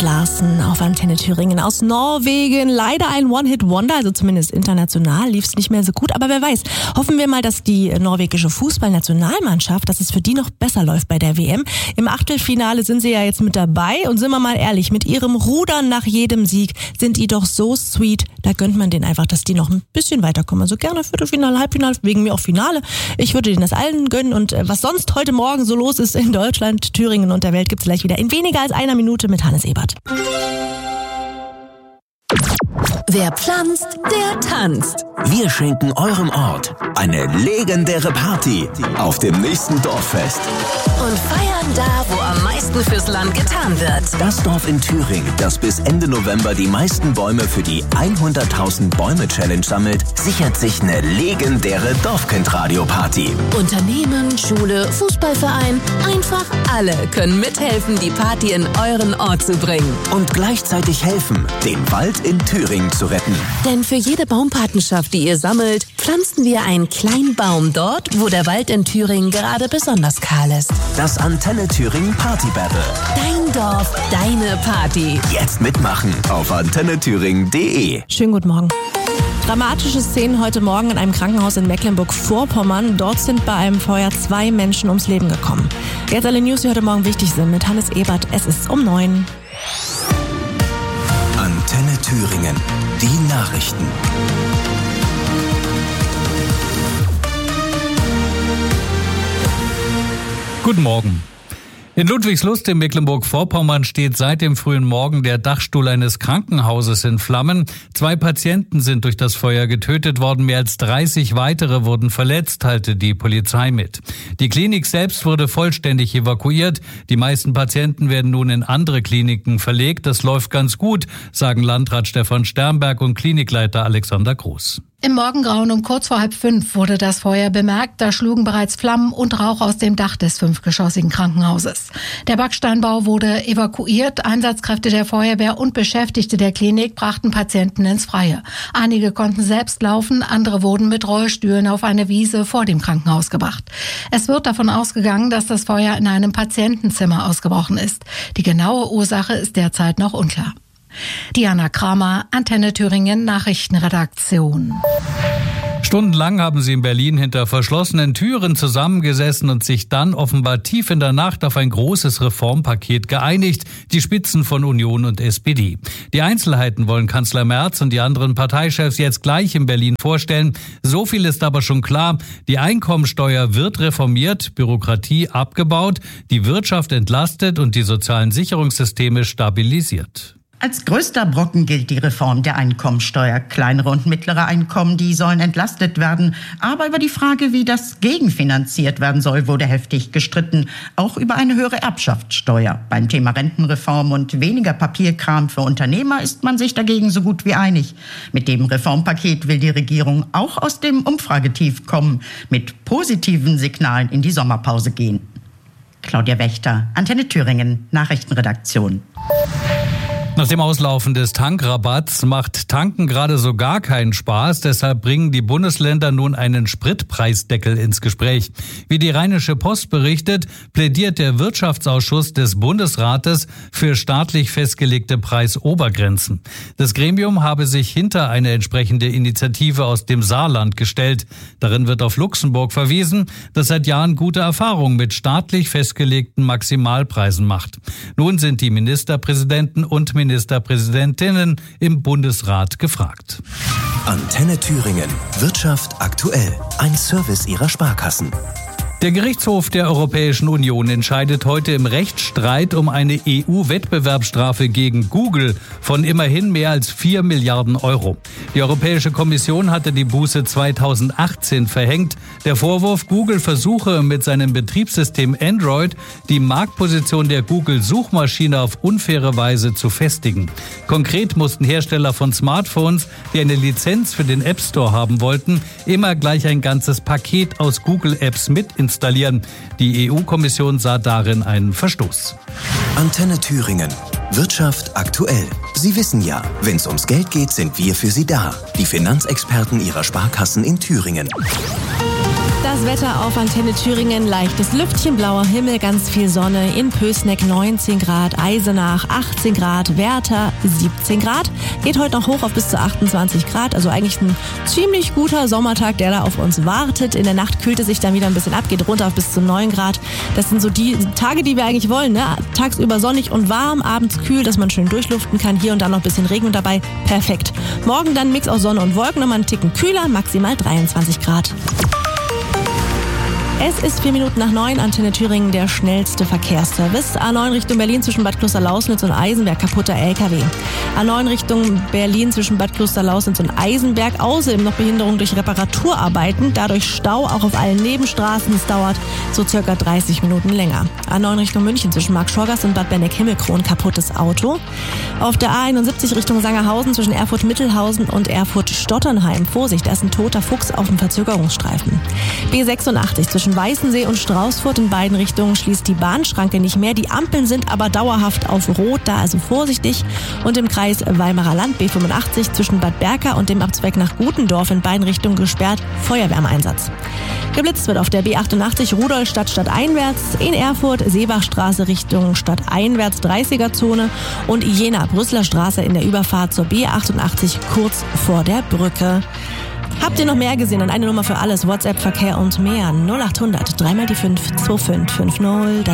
Ebert Larsen auf Antenne Thüringen aus Norwegen. Leider ein One-Hit-Wonder, also zumindest international lief es nicht mehr so gut. Aber wer weiß, hoffen wir mal, dass die norwegische Fußballnationalmannschaft, dass es für die noch besser läuft bei der WM. Im Achtelfinale sind sie ja jetzt mit dabei. Und sind wir mal ehrlich, mit ihrem Rudern nach jedem Sieg sind die doch so sweet. Da gönnt man denen einfach, dass die noch ein bisschen weiterkommen. Also gerne Viertelfinale, Halbfinale, wegen mir auch Finale. Ich würde denen das allen gönnen. Und was sonst heute Morgen so los ist in Deutschland, Thüringen und der Welt, gibt's gleich wieder in weniger als einer Minute mit Hannes Ebert. Wer pflanzt, der tanzt. Wir schenken eurem Ort eine legendäre Party auf dem nächsten Dorffest. Und feiern da, wo am meisten fürs Land getan wird. Das Dorf in Thüringen, das bis Ende November die meisten Bäume für die 100.000 Bäume-Challenge sammelt, sichert sich eine legendäre Dorfkind-Radio-Party. Unternehmen, Schule, Fußballverein, einfach alle können mithelfen, die Party in euren Ort zu bringen. Und gleichzeitig helfen, den Wald in Thüringen zu retten. Denn für jede Baumpatenschaft, die ihr sammelt, pflanzen wir einen kleinen Baum dort, wo der Wald in Thüringen gerade besonders kahl ist. Das Antenne Thüringen Party Battle. Dein Dorf, deine Party. Jetzt mitmachen auf antennethüringen.de. Schönen guten Morgen. Dramatische Szenen heute Morgen in einem Krankenhaus in Mecklenburg-Vorpommern. Dort sind bei einem Feuer 2 Menschen ums Leben gekommen. Jetzt alle News, die heute Morgen wichtig sind, mit Hannes Ebert. Es ist um 9. Antenne Thüringen. Die Nachrichten. Guten Morgen. In Ludwigslust in Mecklenburg-Vorpommern steht seit dem frühen Morgen der Dachstuhl eines Krankenhauses in Flammen. 2 Patienten sind durch das Feuer getötet worden. Mehr als 30 weitere wurden verletzt, teilte die Polizei mit. Die Klinik selbst wurde vollständig evakuiert. Die meisten Patienten werden nun in andere Kliniken verlegt. Das läuft ganz gut, sagen Landrat Stefan Sternberg und Klinikleiter Alexander Groß. Im Morgengrauen um kurz vor 4:30 wurde das Feuer bemerkt. Da schlugen bereits Flammen und Rauch aus dem Dach des 5-geschossigen Krankenhauses. Der Backsteinbau wurde evakuiert. Einsatzkräfte der Feuerwehr und Beschäftigte der Klinik brachten Patienten ins Freie. Einige konnten selbst laufen, andere wurden mit Rollstühlen auf eine Wiese vor dem Krankenhaus gebracht. Es wird davon ausgegangen, dass das Feuer in einem Patientenzimmer ausgebrochen ist. Die genaue Ursache ist derzeit noch unklar. Diana Kramer, Antenne Thüringen Nachrichtenredaktion. Stundenlang haben sie in Berlin hinter verschlossenen Türen zusammengesessen und sich dann offenbar tief in der Nacht auf ein großes Reformpaket geeinigt, die Spitzen von Union und SPD. Die Einzelheiten wollen Kanzler Merz und die anderen Parteichefs jetzt gleich in Berlin vorstellen. So viel ist aber schon klar, die Einkommensteuer wird reformiert, Bürokratie abgebaut, die Wirtschaft entlastet und die sozialen Sicherungssysteme stabilisiert. Als größter Brocken gilt die Reform der Einkommensteuer. Kleinere und mittlere Einkommen, die sollen entlastet werden. Aber über die Frage, wie das gegenfinanziert werden soll, wurde heftig gestritten. Auch über eine höhere Erbschaftssteuer. Beim Thema Rentenreform und weniger Papierkram für Unternehmer ist man sich dagegen so gut wie einig. Mit dem Reformpaket will die Regierung auch aus dem Umfragetief kommen, mit positiven Signalen in die Sommerpause gehen. Claudia Wächter, Antenne Thüringen, Nachrichtenredaktion. Nach dem Auslaufen des Tankrabatts macht Tanken gerade so gar keinen Spaß. Deshalb bringen die Bundesländer nun einen Spritpreisdeckel ins Gespräch. Wie die Rheinische Post berichtet, plädiert der Wirtschaftsausschuss des Bundesrates für staatlich festgelegte Preisobergrenzen. Das Gremium habe sich hinter eine entsprechende Initiative aus dem Saarland gestellt. Darin wird auf Luxemburg verwiesen, das seit Jahren gute Erfahrungen mit staatlich festgelegten Maximalpreisen macht. Nun sind die Ministerpräsidenten und Ministerpräsidentinnen im Bundesrat gefragt. Antenne Thüringen. Wirtschaft aktuell. Ein Service ihrer Sparkassen. Der Gerichtshof der Europäischen Union entscheidet heute im Rechtsstreit um eine EU-Wettbewerbsstrafe gegen Google von immerhin mehr als 4 Milliarden Euro. Die Europäische Kommission hatte die Buße 2018 verhängt. Der Vorwurf, Google versuche mit seinem Betriebssystem Android die Marktposition der Google-Suchmaschine auf unfaire Weise zu festigen. Konkret mussten Hersteller von Smartphones, die eine Lizenz für den App Store haben wollten, immer gleich ein ganzes Paket aus Google-Apps mit installieren. Die EU-Kommission sah darin einen Verstoß. Antenne Thüringen. Wirtschaft aktuell. Sie wissen ja, wenn es ums Geld geht, sind wir für Sie da. Die Finanzexperten Ihrer Sparkassen in Thüringen. Das Wetter auf Antenne Thüringen, leichtes Lüftchen, blauer Himmel, ganz viel Sonne. In Pößneck 19 Grad, Eisenach 18 Grad, Werther 17 Grad. Geht heute noch hoch auf bis zu 28 Grad, also eigentlich ein ziemlich guter Sommertag, der da auf uns wartet. In der Nacht kühlt es sich dann wieder ein bisschen ab, geht runter auf bis zu 9 Grad. Das sind so die Tage, die wir eigentlich wollen, ne? Tagsüber sonnig und warm, abends kühl, dass man schön durchluften kann. Hier und da noch ein bisschen Regen dabei, perfekt. Morgen dann Mix aus Sonne und Wolken, nochmal einen Ticken kühler, maximal 23 Grad. Es ist 4 Minuten nach 9, Antenne Thüringen, der schnellste Verkehrsservice. A9 Richtung Berlin zwischen Bad Kloster-Lausnitz und Eisenberg, kaputter LKW. A9 Richtung Berlin zwischen Bad Kloster-Lausnitz und Eisenberg, außerdem noch Behinderung durch Reparaturarbeiten, dadurch Stau auch auf allen Nebenstraßen. Es dauert so circa 30 Minuten länger. A9 Richtung München zwischen Marktschorgast und Bad Benneck-Himmelkron, kaputtes Auto. Auf der A71 Richtung Sangerhausen zwischen Erfurt-Mittelhausen und Erfurt-Stotternheim. Vorsicht, da ist ein toter Fuchs auf dem Verzögerungsstreifen. B86 zwischen Weißensee und Straußfurt, in beiden Richtungen schließt die Bahnschranke nicht mehr. Die Ampeln sind aber dauerhaft auf Rot, da also vorsichtig. Und im Kreis Weimarer Land B85 zwischen Bad Berka und dem Abzweig nach Gutendorf in beiden Richtungen gesperrt, Feuerwehreinsatz. Geblitzt wird auf der B88 Rudolstadt stadteinwärts, in Erfurt Seebachstraße Richtung stadteinwärts 30er-Zone und Jena-Brüsseler Straße in der Überfahrt zur B88 kurz vor der Brücke. Habt ihr noch mehr gesehen? Und eine Nummer für alles, WhatsApp, Verkehr und mehr. 0800 3 mal die 5 2550.